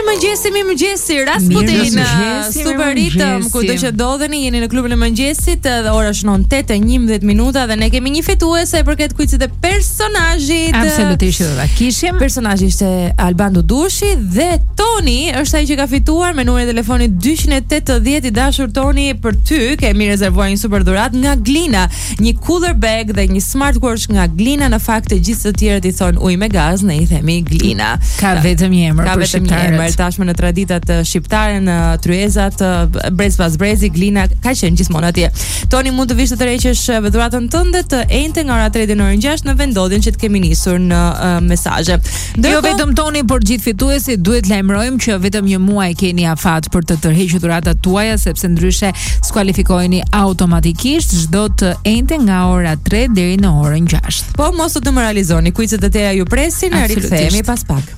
Mëngjesi, Rasputin, super ritëm, kudo që ndodheni, jeni në klubin e mëngjesit, dhe ora shënon 8:11 minuta dhe ne kemi një fituese përket kuicit të personazhit. Absolutisht do ta kishim. Personazhi ishte Alban Dudushi dhe Toni është ai që ka fituar me numrin e telefonit 280. I dashur Toni, për ty kemi rezervuar një super dhuratë nga Glina, një cooler bag dhe një smartwatch nga Glina. Në fakt të gjithë të tjerët i thon ujë me gaz, ne i themi Glina. Ka vetëm një emër për shqiptarët. Tashmë në traditat shqiptare, në tryezat, brez pas brezi, Glina ka qenë gjithmonë atje. Toni, mund të vish të tërheqësh dhuratën tënde të enjte nga ora 3 deri në orën 6 në vendodjen që të kemi nisur në mesazhe. Jo vetëm Toni, por gjithë fituesit duhet lajmërojmë që vetëm një muaj keni afat për të tërhequr dhuratat tuaja, sepse ndryshe skualifikoheni automatikisht çdo të enjte nga ora 3 deri në orën 6. Po mos u demoralizoni, kuicet e teja ju presin, ne rikthehemi pas pak.